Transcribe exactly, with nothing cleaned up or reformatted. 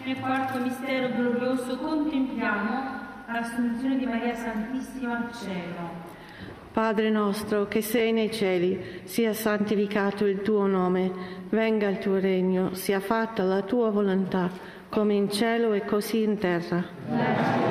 Nel quarto mistero glorioso contempliamo l'assunzione di Maria Santissima al cielo. Padre nostro che sei nei cieli, sia santificato il tuo nome, venga il tuo regno, sia fatta la tua volontà, come in cielo e così in terra. Dacci